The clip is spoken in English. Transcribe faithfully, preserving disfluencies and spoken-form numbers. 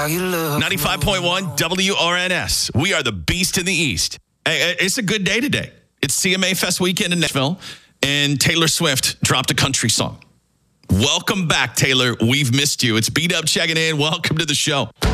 ninety-five point one W R N S. We are the Beast in the East. Hey, it's a good day today. It's C M A Fest weekend in Nashville, and Taylor Swift dropped a country song. Welcome back, Taylor. We've missed you. It's B-Dub checking in. Welcome to the show.